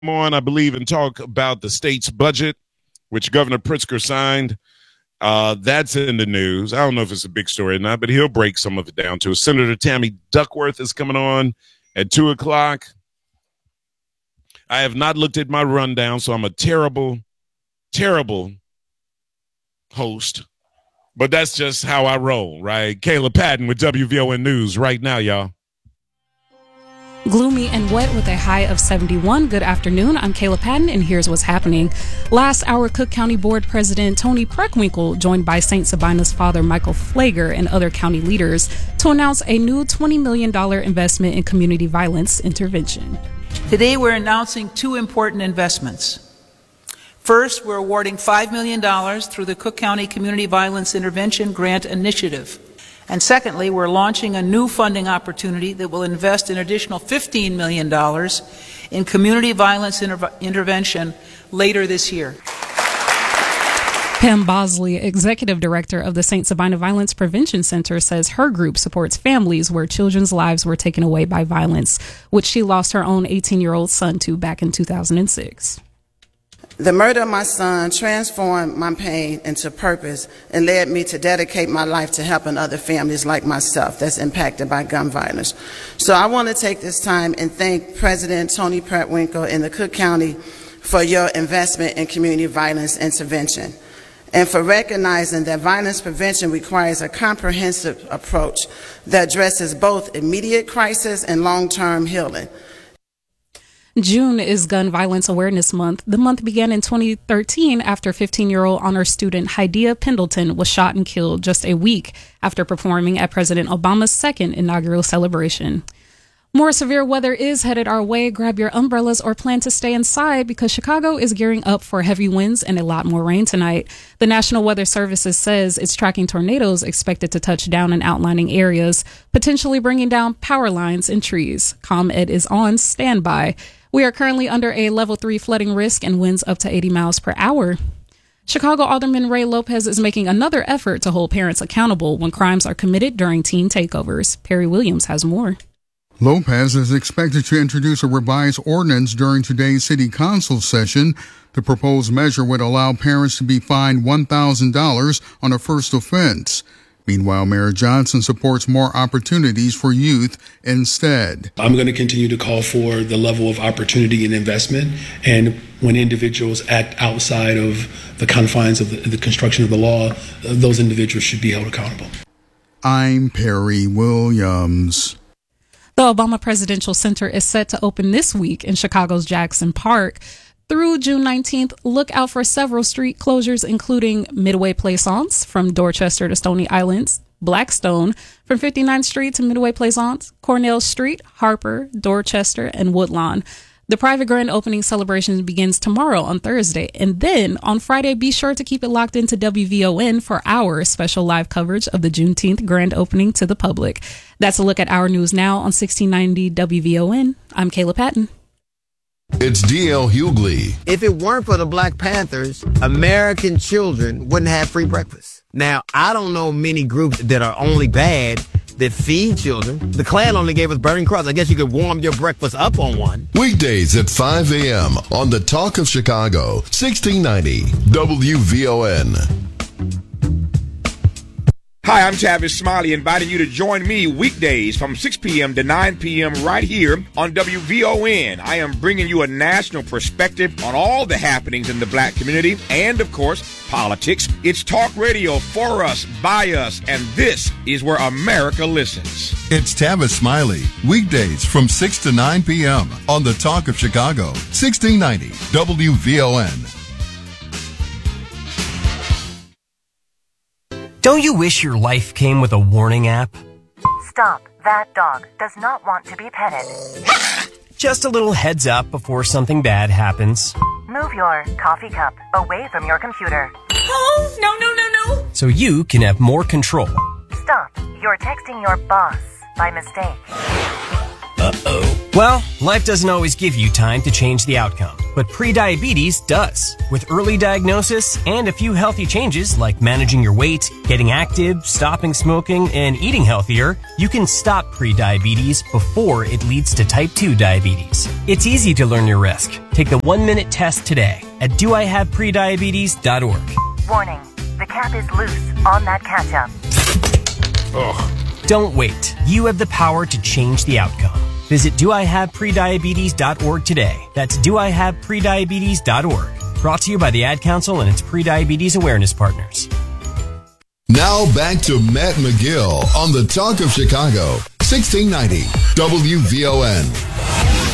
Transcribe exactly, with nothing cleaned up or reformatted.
on, I believe, and talk about the state's budget, which Governor Pritzker signed. Uh, that's in the news. I don't know if it's a big story or not, but he'll break some of it down to us. Senator Tammy Duckworth is coming on at two o'clock. I have not looked at my rundown, so I'm a terrible, terrible host. But that's just how I roll, right? Kayla Patton with W V O N News right now, y'all. Gloomy and wet with a high of seventy-one. Good afternoon. I'm Kayla Patton, and here's what's happening. Last hour, Cook County Board President Tony Preckwinkle joined by Saint Sabina's father Michael Flager and other county leaders to announce a new twenty million dollars investment in community violence intervention. Today, we're announcing two important investments. First, we're awarding five million dollars through the Cook County Community Violence Intervention Grant Initiative. And secondly, we're launching a new funding opportunity that will invest an additional fifteen million dollars in community violence inter- intervention later this year. Pam Bosley, Executive Director of the Saint Sabina Violence Prevention Center, says her group supports families where children's lives were taken away by violence, which she lost her own eighteen-year-old son to back in two thousand six. The murder of my son transformed my pain into purpose and led me to dedicate my life to helping other families like myself that's impacted by gun violence. So I want to take this time and thank President Tony Preckwinkle and the Cook County for your investment in community violence intervention and for recognizing that violence prevention requires a comprehensive approach that addresses both immediate crisis and long-term healing. June is Gun Violence Awareness Month. The month began in twenty thirteen after fifteen-year-old honor student Haidia Pendleton was shot and killed just a week after performing at President Obama's second inaugural celebration. More severe weather is headed our way. Grab your umbrellas or plan to stay inside because Chicago is gearing up for heavy winds and a lot more rain tonight. The National Weather Service says it's tracking tornadoes expected to touch down in outlining areas, potentially bringing down power lines and trees. ComEd is on standby. We are currently under a level three flooding risk and winds up to eighty miles per hour. Chicago Alderman Ray Lopez is making another effort to hold parents accountable when crimes are committed during teen takeovers. Perry Williams has more. Lopez is expected to introduce a revised ordinance during today's city council session. The proposed measure would allow parents to be fined one thousand dollars on a first offense. Meanwhile, Mayor Johnson supports more opportunities for youth instead. I'm going to continue to call for the level of opportunity and investment. And when individuals act outside of the confines of the, the construction of the law, those individuals should be held accountable. I'm Perry Williams. The Obama Presidential Center is set to open this week in Chicago's Jackson Park. Through June nineteenth, look out for several street closures, including Midway Plaisance from Dorchester to Stony Islands, Blackstone from fifty-ninth Street to Midway Plaisance, Cornell Street, Harper, Dorchester, and Woodlawn. The private grand opening celebration begins tomorrow on Thursday. And then on Friday, be sure to keep it locked into W V O N for our special live coverage of the Juneteenth grand opening to the public. That's a look at our news now on sixteen ninety W V O N. I'm Kayla Patton. It's D L Hughley. If it weren't for the Black Panthers, American children wouldn't have free breakfast. Now, I don't know many groups that are only bad that feed children. The Klan only gave us Burning Cross. I guess you could warm your breakfast up on one. Weekdays at five a.m. on the Talk of Chicago, sixteen ninety W V O N. Hi, I'm Tavis Smiley, inviting you to join me weekdays from six p.m. to nine p.m. right here on W V O N. I am bringing you a national perspective on all the happenings in the black community and, of course, politics. It's talk radio for us, by us, and this is where America listens. It's Tavis Smiley, weekdays from six to nine p.m. on the Talk of Chicago, sixteen ninety W V O N. Don't you wish your life came with a warning app? Stop. That dog does not want to be petted. Just a little heads up before something bad happens. Move your coffee cup away from your computer. Oh, no, no, no, no. So you can have more control. Stop. You're texting your boss by mistake. Uh-oh. Well, life doesn't always give you time to change the outcome, but prediabetes does. With early diagnosis and a few healthy changes like managing your weight, getting active, stopping smoking, and eating healthier, you can stop prediabetes before it leads to type two diabetes. It's easy to learn your risk. Take the one-minute test today at do I have prediabetes dot org. Warning, the cap is loose on that ketchup. Ugh. Don't wait. You have the power to change the outcome. Visit do I have prediabetes dot org today. That's do I have prediabetes dot org. Brought to you by the Ad Council and its Prediabetes Awareness Partners. Now back to Matt McGill on the Talk of Chicago, sixteen ninety W V O N.